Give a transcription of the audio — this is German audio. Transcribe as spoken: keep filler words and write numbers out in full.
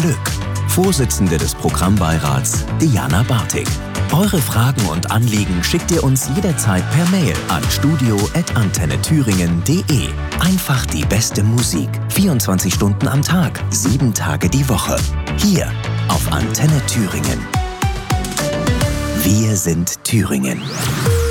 Glück. Vorsitzende des Programmbeirats Diana Bartig. Eure Fragen und Anliegen schickt ihr uns jederzeit per Mail an studio at antenne thüringen punkt de. Einfach die beste Musik. vierundzwanzig Stunden am Tag, sieben Tage die Woche. Hier auf Antenne Thüringen. Wir sind Thüringen.